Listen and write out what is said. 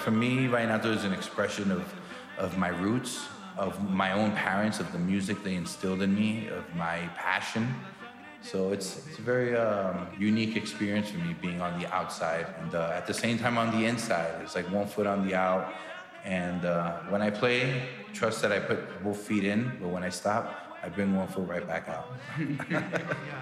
For me, vallenato is an expression of my roots, of my own parents, of the music they instilled in me, of my passion. So it's a very unique experience for me being on the outside and at the same time on the inside. It's like one foot on the out. And when I play, trust that I put both feet in, but when I stop, I bring one foot right back out.